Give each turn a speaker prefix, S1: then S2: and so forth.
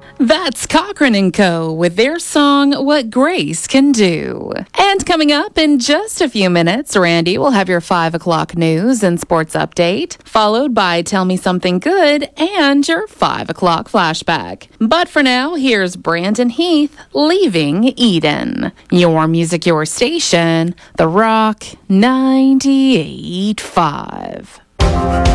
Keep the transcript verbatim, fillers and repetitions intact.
S1: That's Cochran and Co. with their song, What Grace Can Do. And coming up in just a few minutes, Randy will have your five o'clock news and sports update, followed by Tell Me Something Good and your five o'clock flashback. But for now, here's Brandon Heath, Leaving Eden. Your music, your station, The Rock ninety-eight point five.